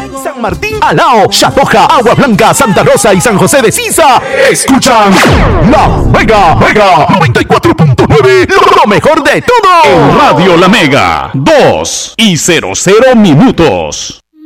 San Martín, Alao, Chatoja, Agua Blanca, Santa Rosa y San José de Sisa. Escuchan La Mega 94.9, lo mejor de todo. En Radio La Mega, 2:00 minutos.